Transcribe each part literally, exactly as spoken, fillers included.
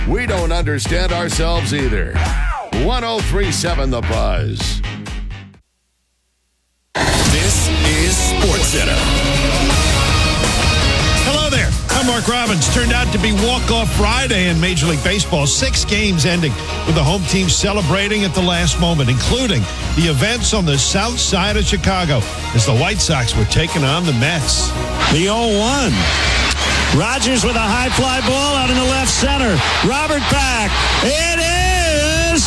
We don't understand ourselves either. one oh three point seven The Buzz. This is SportsCenter. Hello there. I'm Mark Robbins. Turned out to be walk-off Friday in Major League Baseball. Six games ending with the home team celebrating at the last moment, including the events on the south side of Chicago as the White Sox were taking on the Mets. The oh one. Rogers with a high fly ball out in the left center. Robert back. It is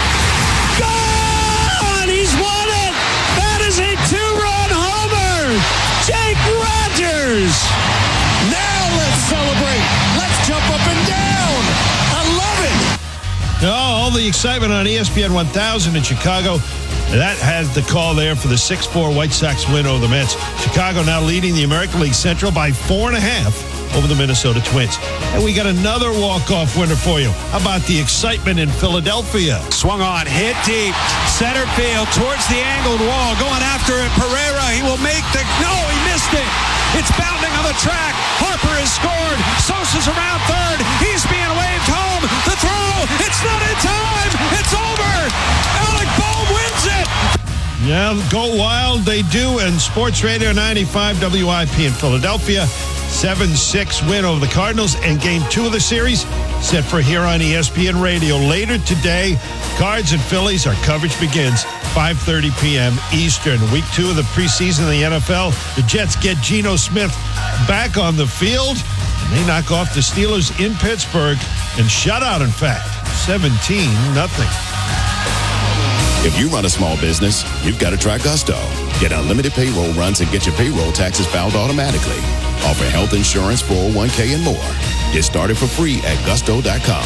gone! He's won it! That is a two-run homer! Jake Rogers! Now let's celebrate. Let's jump up and down. I love it. Oh, all the excitement on E S P N one thousand in Chicago. That had the call there for the six four White Sox win over the Mets. Chicago now leading the American League Central by four and a half over the Minnesota Twins. And we got another walk-off winner for you. How about the excitement in Philadelphia? Swung on, hit deep, center field towards the angled wall, going after it. Pereira, he will make the, no, he missed it. It's bounding on the track. Harper has scored. Sosa's around third. He's being waved home. The throw, it's not in time. It's over. Alec Bohm wins it. Yeah, go wild, they do. And Sports Radio ninety-five W I P in Philadelphia. seven six win over the Cardinals, and game two of the series set for here on E S P N Radio later today. Cards and Phillies, our coverage begins five thirty p.m. Eastern. Week two of the preseason of the N F L. The Jets get Geno Smith back on the field, and they knock off the Steelers in Pittsburgh, and shutout, in fact, seventeen nothing. If you run a small business, you've got to try Gusto. Get unlimited payroll runs and get your payroll taxes filed automatically. Offer health insurance, four oh one k, and more. Get started for free at gusto dot com.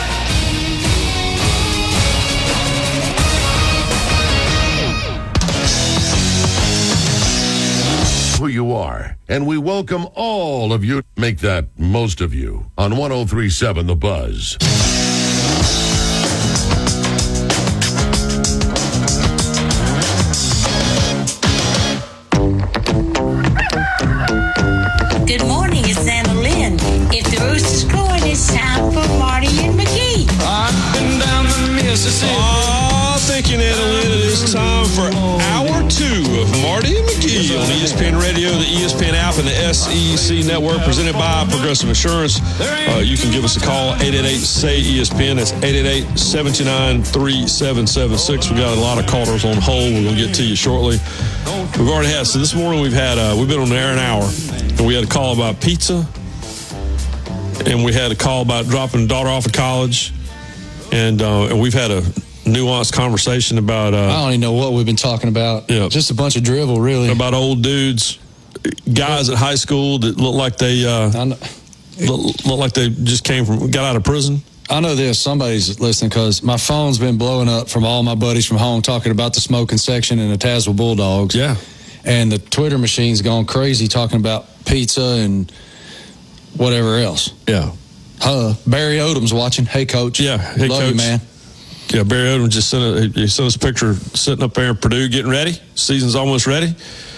Who you are, and we welcome all of you. Make that most of you on one oh three point seven The Buzz. Good morning, it's Anna Lynn. If the rooster's crowing, it's time for Marty and McGee. I've been down the Mississippi. Oh, thank you, Nana Lynn. It is time for hour two of Marty and McGee on E S P N Radio, the E S P N app, and the S E C Network, presented by Progressive Insurance. Uh, you can give us a call, eight eight eight, S A Y, E S P N. That's eight eight eight, seven two nine, three seven seven six. We've got a lot of callers on hold. We're going to get to you shortly. We've already had, so this morning we've had, uh, we've been on the air an hour, and we had a call about pizza, and we had a call about dropping daughter off at college, and uh, and we've had a nuanced conversation about uh, I don't even know what we've been talking about. Yeah. Just a bunch of drivel, really. About old dudes, guys at high school that look like they uh, look, look like they just came from got out of prison. I know this. Somebody's listening because my phone's been blowing up from all my buddies from home talking about the smoking section and the Tazewell Bulldogs. Yeah. And the Twitter machine's gone crazy talking about pizza and whatever else. Yeah. Huh. Barry Odom's watching. Hey, Coach. Yeah. Hey, Love Coach. you, man. Yeah, Barry Odom just sent, a, he sent us a picture sitting up there in Purdue getting ready. Season's almost ready.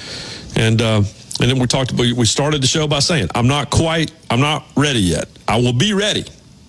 And uh, and then we talked about, we started the show by saying, I'm not quite, I'm not ready yet. I will be ready.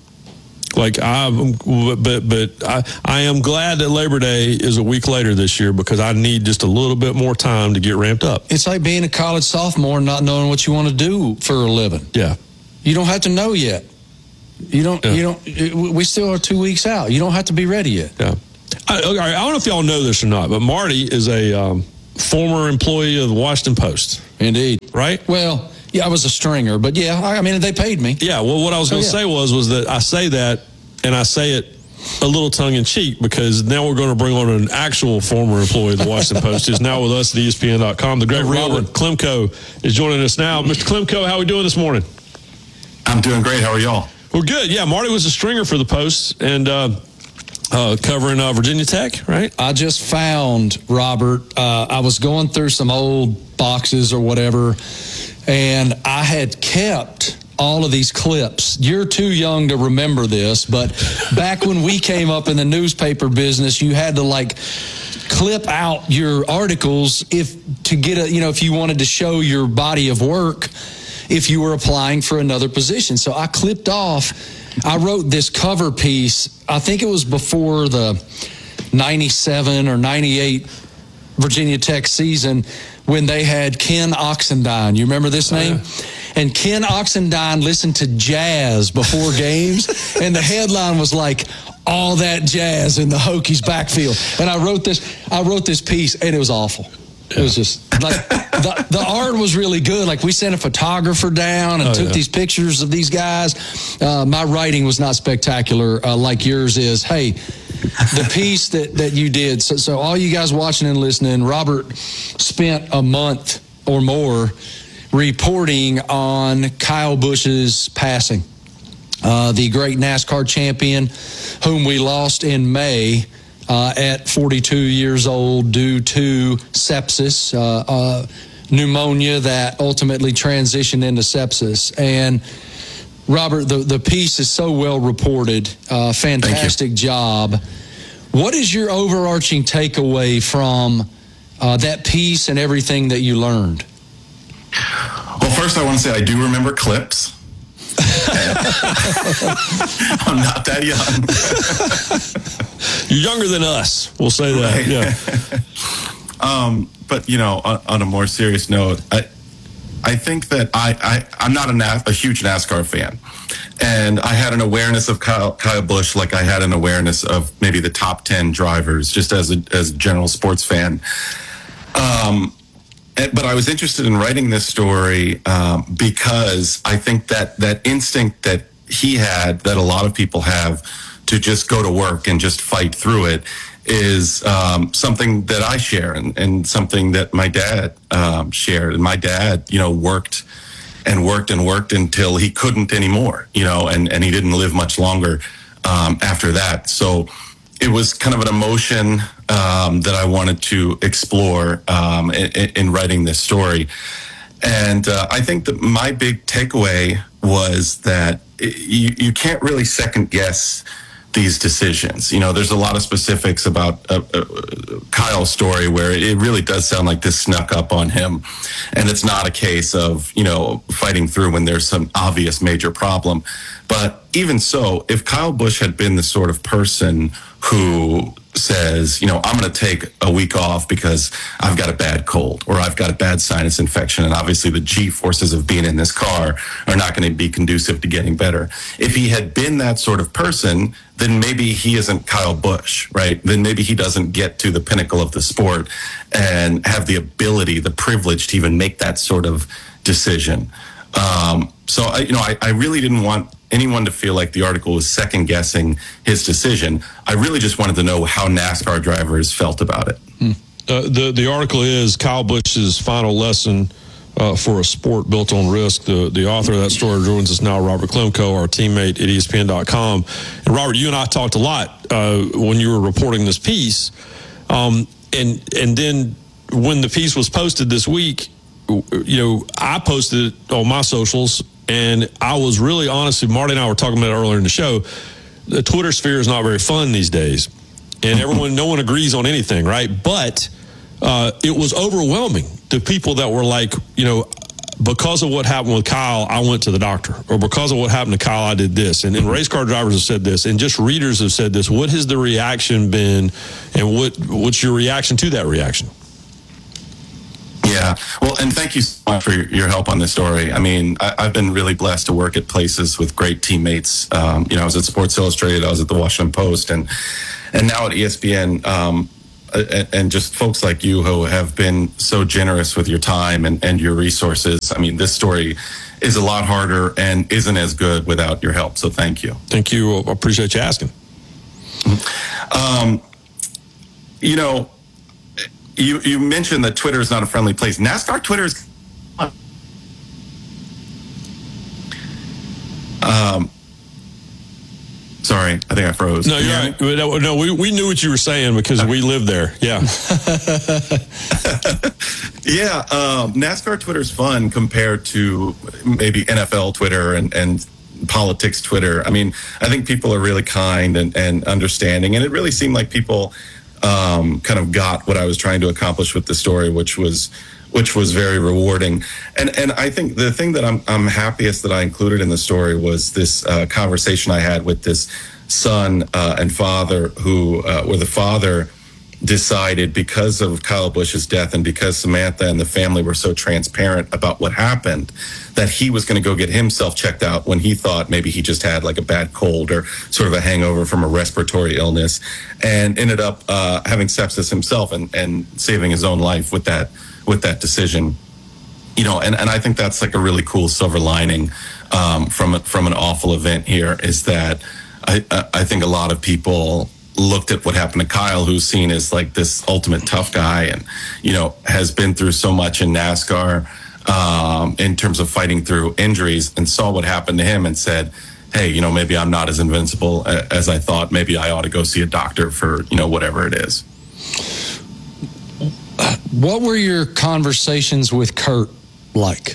Like, I, but but I, I am glad that Labor Day is a week later this year because I need just a little bit more time to get ramped up. It's like being a college sophomore and not knowing what you want to do for a living. Yeah. You don't have to know yet. You don't, Yeah. you don't, we still are two weeks out. You don't have to be ready yet. Yeah. I, all right, I don't know if y'all know this or not, but Marty is a um, former employee of the Washington Post. Indeed. Right? Well, yeah, I was a stringer, but yeah, I, I mean, they paid me. Yeah, well, what I was going to Oh, yeah. say was was that I say that, and I say it a little tongue-in-cheek because now we're going to bring on an actual former employee of the Washington Post who's now with us at E S P N dot com. The great Robert Klemko is joining us now. Mister Klemko, how are we doing this morning? I'm doing great. How are y'all? We're good. Yeah, Marty was a stringer for the Post and uh, uh, covering uh, Virginia Tech, right? I just found, Robert, uh, I was going through some old boxes or whatever, and I had kept all of these clips. You're too young to remember this, but back when we came up in the newspaper business, you had to like clip out your articles if to get a, you know, if you wanted to show your body of work if you were applying for another position. So I clipped off I wrote this cover piece. I think it was before the ninety-seven or ninety-eight Virginia Tech season when they had Ken Oxendine. You remember this name? Oh, yeah. And Ken Oxendine listened to jazz before games, and the headline was like, all that jazz in the Hokies backfield. And I wrote this, I wrote this piece, and it was awful. It was just like the, the art was really good. Like we sent a photographer down and oh, took yeah. these pictures of these guys. Uh, my writing was not spectacular uh, like yours is. Hey, the piece that, that you did. So, so all you guys watching and listening, Robert spent a month or more reporting on Kyle Busch's passing. Uh, the great NASCAR champion whom we lost in May uh, at forty-two years old due to sepsis, uh, uh, pneumonia that ultimately transitioned into sepsis. And Robert, the, the piece is so well reported. Uh, fantastic job. What is your overarching takeaway from uh, that piece and everything that you learned? Well, first I want to say I do remember clips. I'm not that young. You're younger than us. We'll say that. Right. Yeah. um, but you know, on, on a more serious note, I I think that I, I I'm not a, Na- a huge NASCAR fan, and I had an awareness of Kyle, Kyle Busch like I had an awareness of maybe the top ten drivers, just as a as a general sports fan. Um. But I was interested in writing this story um, because I think that that instinct that he had, that a lot of people have, to just go to work and just fight through it, is um, something that I share and, and something that my dad um, shared. And my dad, you know, worked and worked and worked until he couldn't anymore, you know, and, and he didn't live much longer um, after that. So it was kind of an emotion um, that I wanted to explore um, in, in writing this story. And uh, I think that my big takeaway was that you, you can't really second guess these decisions. You know, there's a lot of specifics about uh, uh, Kyle's story where it really does sound like this snuck up on him. And it's not a case of, you know, fighting through when there's some obvious major problem. But even so, if Kyle Busch had been the sort of person who says, you know, I'm going to take a week off because I've got a bad cold or I've got a bad sinus infection, and obviously the G forces of being in this car are not going to be conducive to getting better. If he had been that sort of person, then maybe he isn't Kyle Busch, right? Then maybe he doesn't get to the pinnacle of the sport and have the ability, the privilege to even make that sort of decision. Um, so, I, you know, I, I really didn't want anyone to feel like the article was second guessing his decision. I really just wanted to know how NASCAR drivers felt about it. Hmm. Uh, the the article is Kyle Busch's final lesson uh, for a sport built on risk. The the author of that story joins us now, Robert Klemko, our teammate at E S P N dot com. And Robert, you and I talked a lot uh, when you were reporting this piece, um, and and then when the piece was posted this week, you know, I posted it on my socials. And I was really honestly, Marty and I were talking about it earlier in the show, the Twitter sphere is not very fun these days. And everyone, no one agrees on anything, right? But uh, it was overwhelming. The people that were like, you know, because of what happened with Kyle, I went to the doctor. Or because of what happened to Kyle, I did this. And, and race car drivers have said this. And just readers have said this. What has the reaction been? And what what's your reaction to that reaction? Yeah, well, and thank you so much for your help on this story. I mean, I, I've been really blessed to work at places with great teammates. Um, you know, I was at Sports Illustrated, I was at the Washington Post, and and now at E S P N. Um, and, and just folks like you who have been so generous with your time and, and your resources. I mean, this story is a lot harder and isn't as good without your help. So thank you. Thank you. I appreciate you asking. Um, you know, You you mentioned that Twitter is not a friendly place. NASCAR Twitter is. Um, sorry, I think I froze. No, you're right. No, no, we, we knew what you were saying because we lived there. Yeah. yeah, um, NASCAR Twitter is fun compared to maybe N F L Twitter and, and politics Twitter. I mean, I think people are really kind and, and understanding, and it really seemed like people Um, kind of got what I was trying to accomplish with the story, which was which was very rewarding. And and I think the thing that I'm I'm happiest that I included in the story was this uh, conversation I had with this son uh, and father who, uh, where the father decided, because of Kyle Busch's death and because Samantha and the family were so transparent about what happened, that he was going to go get himself checked out when he thought maybe he just had like a bad cold or sort of a hangover from a respiratory illness, and ended up uh, having sepsis himself and, and saving his own life with that with that decision. You know, and, and I think that's like a really cool silver lining um, from from an awful event here, is that I, I think a lot of people looked at what happened to Kyle, who's seen as like this ultimate tough guy and, you know, has been through so much in NASCAR um, in terms of fighting through injuries, and saw what happened to him and said, hey, you know, maybe I'm not as invincible as I thought. Maybe I ought to go see a doctor for, you know, whatever it is. What were your conversations with Kurt like?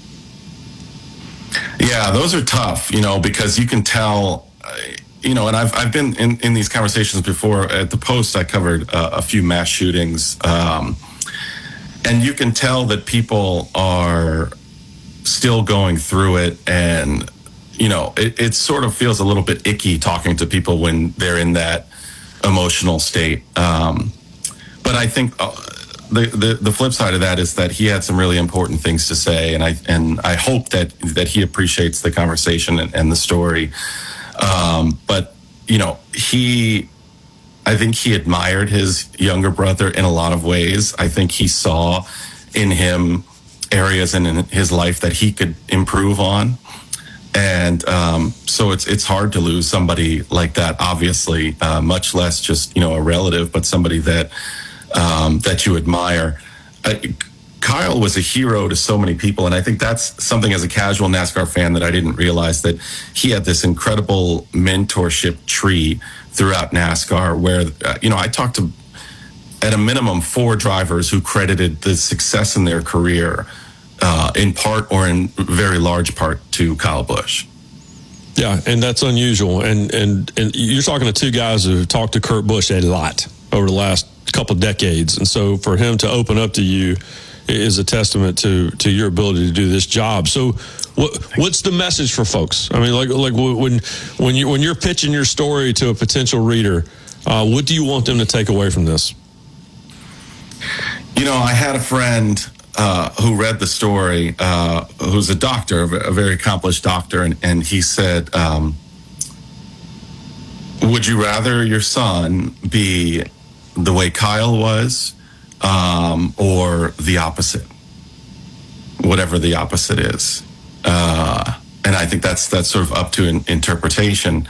Yeah, those are tough, you know, because you can tell, uh, you know, and I've I've been in, in these conversations before. At the Post, I covered uh, a few mass shootings, um, and you can tell that people are still going through it, and you know, it, it sort of feels a little bit icky talking to people when they're in that emotional state. Um, but I think uh, the, the the flip side of that is that he had some really important things to say, and I and I hope that that he appreciates the conversation and, and the story. Um, but, you know, he, I think he admired his younger brother in a lot of ways. I think he saw in him areas in his life that he could improve on. And um, so it's it's hard to lose somebody like that, obviously, uh, much less just, you know, a relative, but somebody that um, that you admire. Uh, Kyle was a hero to so many people, and I think that's something as a casual NASCAR fan that I didn't realize, that he had this incredible mentorship tree throughout NASCAR where, uh, you know, I talked to, at a minimum, four drivers who credited the success in their career uh, in part or in very large part to Kyle Busch. Yeah, and that's unusual. And, and, and you're talking to two guys who talked to Kurt Busch a lot over the last couple decades. And so for him to open up to you is a testament to to your ability to do this job. So, what what's the message for folks? I mean, like like when when you when you're pitching your story to a potential reader, uh, what do you want them to take away from this? You know, I had a friend uh, who read the story, uh, who's a doctor, a very accomplished doctor, and and he said, um, "Would you rather your son be the way Kyle was?" Um, or the opposite, whatever the opposite is. Uh, and I think that's that's sort of up to an interpretation.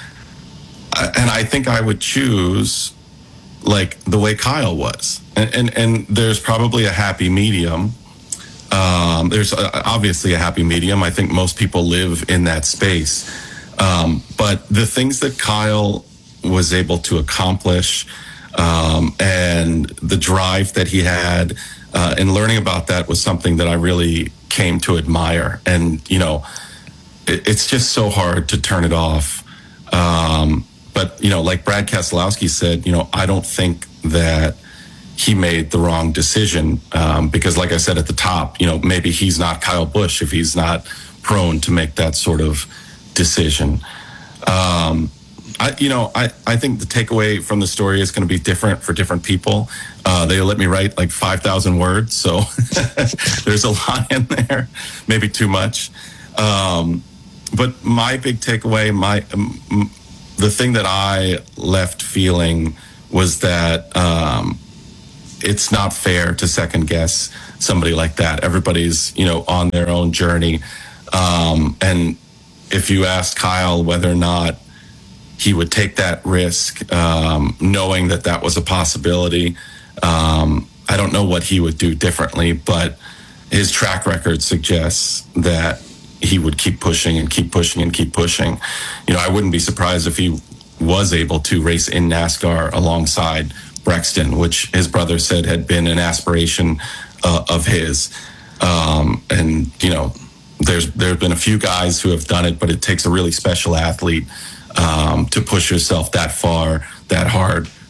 Uh, and I think I would choose like the way Kyle was. And and, and there's probably a happy medium. Um, there's a, obviously a happy medium. I think most people live in that space. Um, but the things that Kyle was able to accomplish, Um, and the drive that he had, uh, and learning about that was something that I really came to admire. And, you know, it, it's just so hard to turn it off. Um, but, you know, like Brad Keselowski said, you know, I don't think that he made the wrong decision um, because, like I said at the top, you know, maybe he's not Kyle Busch if he's not prone to make that sort of decision. Um, I, you know, I, I think the takeaway from the story is going to be different for different people. Uh, they let me write like five thousand words, so there's a lot in there, maybe too much. Um, but my big takeaway, my um, the thing that I left feeling was that um, it's not fair to second guess somebody like that. Everybody's, you know, on their own journey. Um, and if you asked Kyle whether or not he would take that risk, um, knowing that that was a possibility. Um, I don't know what he would do differently, but his track record suggests that he would keep pushing and keep pushing and keep pushing. You know, I wouldn't be surprised if he was able to race in NASCAR alongside Brexton, which his brother said had been an aspiration uh, of his. Um, and, you know, there's there have been a few guys who have done it, but it takes a really special athlete Um, to push yourself that far, that hard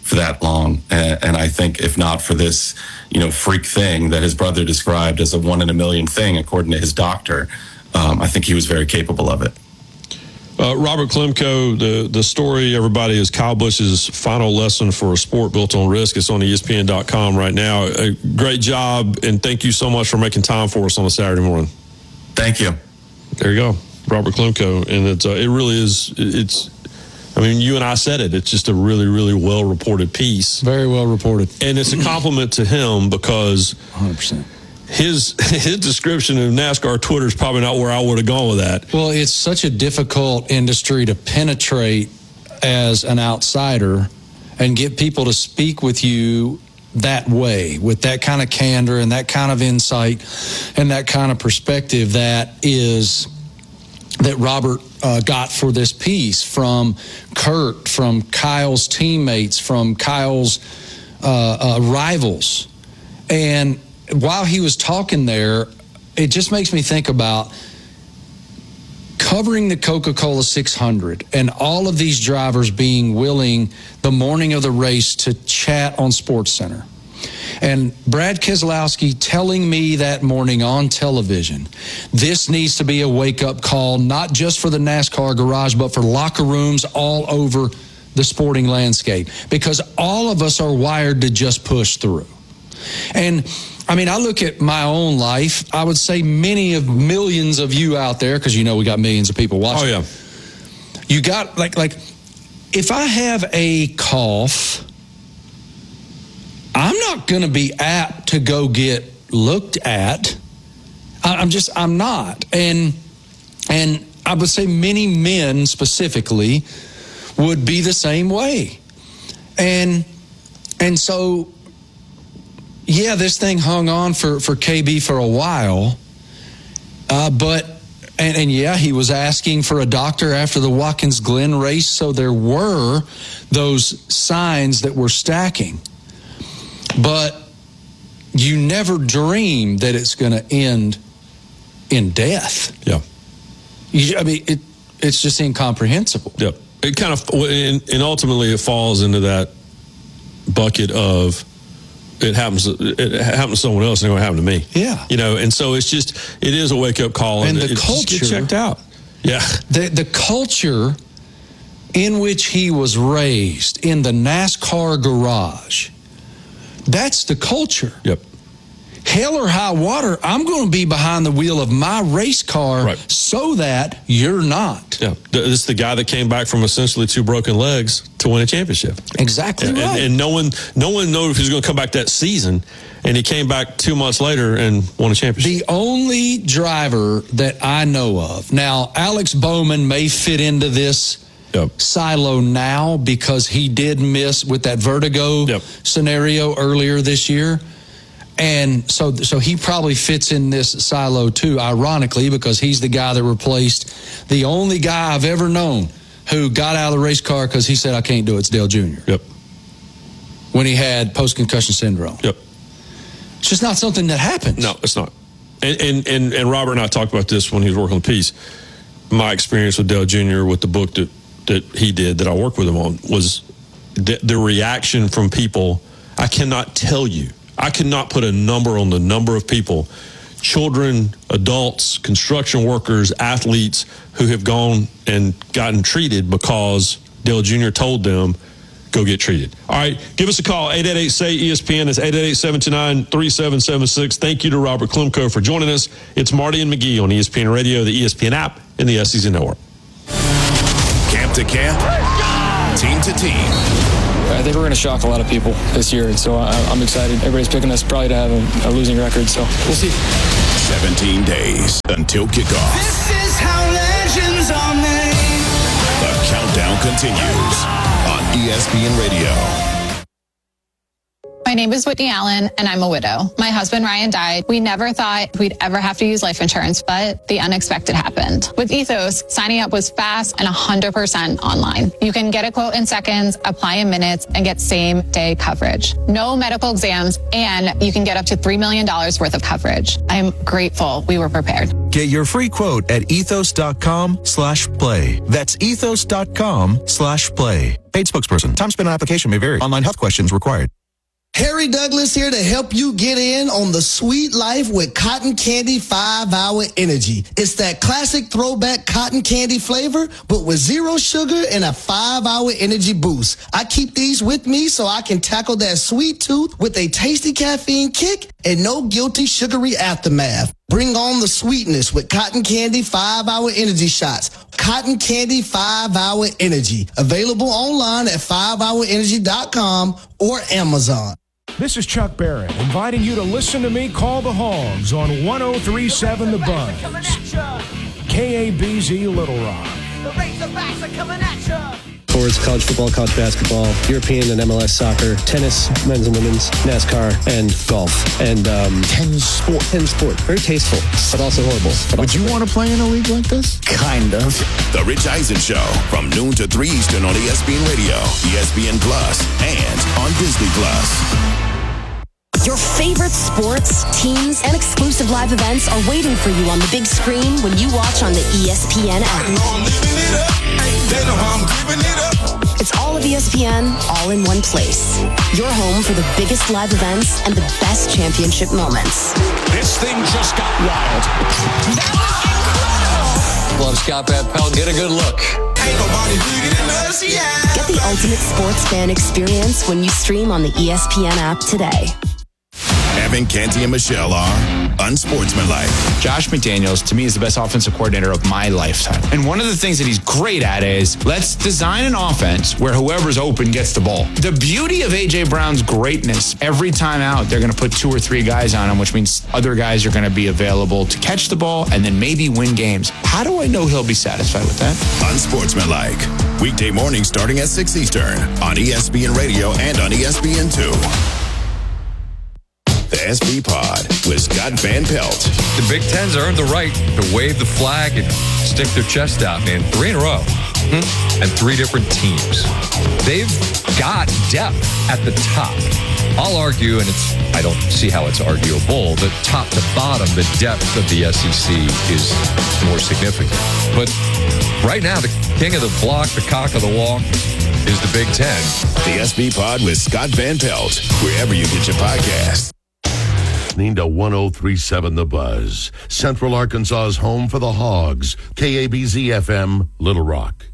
for that long. And, and I think if not for this, you know, freak thing that his brother described as a one in a million thing, according to his doctor, um, I think he was very capable of it. Uh, Robert Klemko, the, the story, everybody, is Kyle Busch's final lesson for a sport built on risk. It's on E S P N dot com right now. A great job, and thank you so much for making time for us on a Saturday morning. Thank you. There you go, Robert Klemko. And it's, uh, it really is, it's, I mean, you and I said it. It's just a really, really well-reported piece. Very well reported. And it's a compliment to him because one hundred percent. His his description of NASCAR Twitter is probably not where I would have gone with that. Well, it's such a difficult industry to penetrate as an outsider and get people to speak with you that way, with that kind of candor and that kind of insight and that kind of perspective that is that Robert uh, got for this piece from Kurt, from Kyle's teammates, from Kyle's uh, uh, rivals. And while he was talking there, it just makes me think about covering the Coca-Cola six hundred and all of these drivers being willing the morning of the race to chat on SportsCenter. And Brad Keselowski telling me that morning on television, this needs to be a wake-up call, not just for the NASCAR garage, but for locker rooms all over the sporting landscape, because all of us are wired to just push through. And I mean, I look at my own life. I would say many of millions of you out there, because you know we got millions of people watching. Oh, yeah. You got, like, like if I have a cough, I'm not going to be apt to go get looked at. I'm just, I'm not. And, and I would say many men specifically would be the same way. And, and so, yeah, this thing hung on for, for K B for a while, uh, but, and, and yeah, he was asking for a doctor after the Watkins Glen race, so there were those signs that were stacking. But you never dream that it's going to end in death. Yeah. You, I mean, it it's just incomprehensible. Yeah. It kind of, and, and ultimately it falls into that bucket of, it happens. It happened to someone else, and it happened to me. Yeah, you know, and so it's just it is a wake up call, and, and the it, culture just get checked out. Yeah, the the culture in which he was raised in the NASCAR garage. That's the culture. Yep. Hell or high water, I'm going to be behind the wheel of my race car, right, so that you're not. Yeah, this is the guy that came back from essentially two broken legs to win a championship. Exactly and, right. And, and no one, no one knew if he was going to come back that season, and he came back two months later and won a championship. The only driver that I know of now, Alex Bowman may fit into this Yep. silo now because he did miss with that vertigo yep. scenario earlier this year. And so so he probably fits in this silo too, ironically, because he's the guy that replaced the only guy I've ever known who got out of the race car because he said, I can't do it. It's Dale Junior Yep. When he had post-concussion syndrome. Yep. It's just not something that happens. No, it's not. And, and, and, and Robert and I talked about this when he was working on the piece. My experience with Dale Junior with the book that that he did, that I worked with him on, was the, the reaction from people. I cannot tell you. I cannot put a number on the number of people, children, adults, construction workers, athletes, who have gone and gotten treated because Dale Junior told them, go get treated. All right, give us a call, eight eight eight, S A Y, E S P N. It's eight eight eight, seven two nine, three seven seven six. Thank you to Robert Klemko for joining us. It's Marty and McGee on E S P N Radio, the E S P N app, and the S E C Network. Camp to camp, team to team. I think we're going to shock a lot of people this year, and so I'm excited. Everybody's picking us probably to have a, a losing record, so we'll see. seventeen days until kickoff. This is how legends are made. The countdown continues on E S P N Radio. My name is Whitney Allen, and I'm a widow. My husband, Ryan, died. We never thought we'd ever have to use life insurance, but the unexpected happened. With Ethos, signing up was fast and one hundred percent online. You can get a quote in seconds, apply in minutes, and get same-day coverage. No medical exams, and you can get up to three million dollars worth of coverage. I'm grateful we were prepared. Get your free quote at ethos.com slash play. That's ethos.com slash play. Paid spokesperson. Time spent on application may vary. Online health questions required. Harry Douglas here to help you get in on the sweet life with Cotton Candy five hour Energy. It's that classic throwback cotton candy flavor, but with zero sugar and a five hour energy boost. I keep these with me so I can tackle that sweet tooth with a tasty caffeine kick and no guilty sugary aftermath. Bring on the sweetness with Cotton Candy five hour Energy shots. Cotton Candy five hour Energy. Available online at five hour energy dot com or Amazon. This is Chuck Barrett, inviting you to listen to me call the Hogs on one oh three point seven The Buzz. K A B Z Little Rock. The Razorbacks are coming at you. Sports, college football, college basketball, European and M L S soccer, tennis, men's and women's, NASCAR, and golf. And um, ten sport. Ten sport. Very tasteful, but also horrible. But Would also you great. want to play in a league like this? Kind of. The Rich Eisen Show from noon to three Eastern on E S P N Radio, E S P N Plus, and on Disney Plus. Your favorite sports, teams, and exclusive live events are waiting for you on the big screen when you watch on the E S P N app. It's all of E S P N, all in one place. Your home for the biggest live events and the best championship moments. This thing just got wild. Love Scott Van Pelt. Get a good look. Get the ultimate sports fan experience when you stream on the E S P N app today. Evan, Canty, and Michelle are unsportsmanlike. Josh McDaniels, to me, is the best offensive coordinator of my lifetime. And one of the things that he's great at is let's design an offense where whoever's open gets the ball. The beauty of A J. Brown's greatness, every time out, they're going to put two or three guys on him, which means other guys are going to be available to catch the ball and then maybe win games. How do I know he'll be satisfied with that? Unsportsmanlike. Weekday mornings starting at six Eastern on E S P N Radio and on E S P N two. The S B Pod with Scott Van Pelt. The Big Ten's earned the right to wave the flag and stick their chest out, man. Three in a row. Mm-hmm. And three different teams. They've got depth at the top. I'll argue, and it's I don't see how it's arguable, that top to bottom, the depth of the S E C is more significant. But right now, the king of the block, the cock of the walk, is the Big Ten. The S B Pod with Scott Van Pelt, wherever you get your podcasts. Listening to one oh three point seven The Buzz, Central Arkansas's home for the Hogs, K A B Z F M, Little Rock.